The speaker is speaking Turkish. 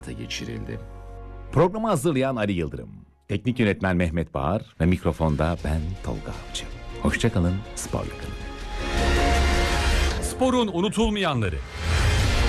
geçirildi. Programı hazırlayan Ali Yıldırım, teknik yönetmen Mehmet Bağır ve mikrofonda ben Tolga Avcı. Hoşçakalın, sporla kalın. Sporun unutulmayanları.